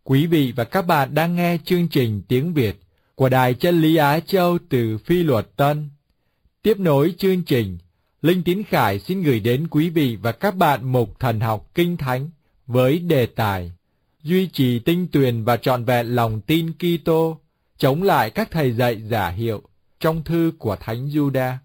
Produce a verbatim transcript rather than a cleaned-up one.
Quý vị và các bạn đang nghe chương trình tiếng Việt của Đài Chân Lý Á Châu từ Phi Luật Tân. Tiếp nối chương trình, Linh Tín Khải xin gửi đến quý vị và các bạn mục thần học Kinh Thánh với đề tài duy trì tinh tuyền và trọn vẹn lòng tin Kitô, chống lại các thầy dạy giả hiệu trong thư của Thánh Giuđa.